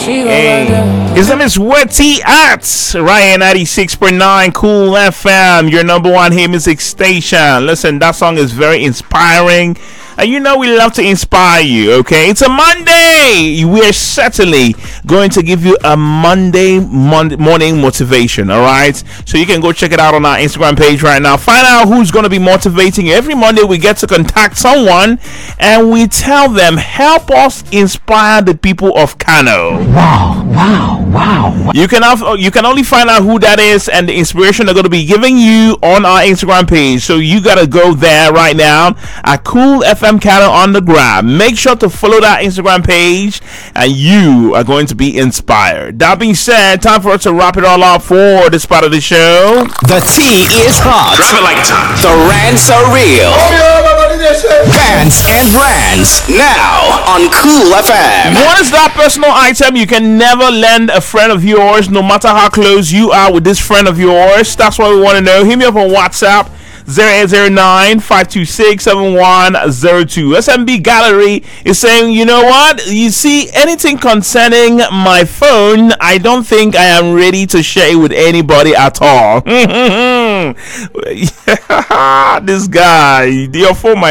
Hey, his name is Wetty at Ryan 96.9 Cool FM, your number one hit music station. Listen, that song is very inspiring. And you know we love to inspire you, okay? It's a Monday. We're certainly going to give you a Monday morning motivation, all right? So you can go check it out on our Instagram page right now. Find out who's going to be motivating you. Every Monday we get to contact someone and we tell them, help us inspire the people of Kano. Wow. You can only find out who that is and the inspiration they're going to be giving you on our Instagram page. So you got to go there right now at Cool FM Kano on the grab. Make sure to follow that Instagram page and you are going to be inspired. That being said, time for us to wrap it all up for this part of the show. The tea is hot. Drop it like it's hot. The rants are real. Fans and rants now on Cool FM. What is that personal item you can never lend a friend of yours, no matter how close you are with this friend of yours? That's what we want to know. Hit me up on WhatsApp 0809-526-7102. SMB Gallery is saying, you know what? You see, anything concerning my phone, I don't think I am ready to share it with anybody at all. This guy, your phone might